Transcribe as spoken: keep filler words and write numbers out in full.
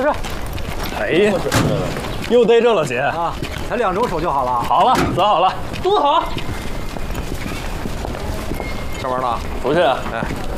这是。 哎呀，又逮着了，姐啊，才两只手就好了。 好了，走好了， 多好。上班了， 出去。 哎。